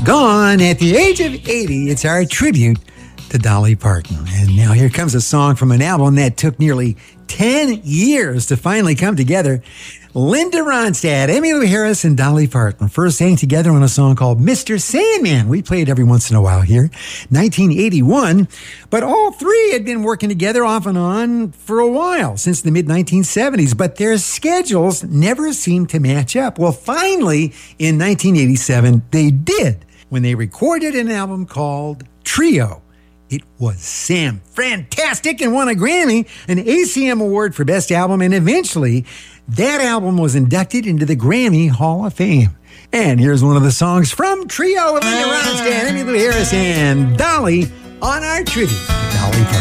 Gone at the age of 80. It's our tribute to Dolly Parton. And now here comes a song from an album that took nearly 10 years to finally come together. Linda Ronstadt, Emmylou Harris, and Dolly Parton first sang together on a song called Mr. Sandman. We play it every once in a while here. 1981. But all three had been working together off and on for a while, since the mid-1970s. But their schedules never seemed to match up. Well, finally, in 1987, they did, when they recorded an album called Trio. It was fantastic and won a Grammy, an ACM Award for Best Album, and eventually that album was inducted into the Grammy Hall of Fame. And here's one of the songs from Trio with Linda Ronstadt, Emmylou Harris, and Dolly on our tribute to Dolly Parton.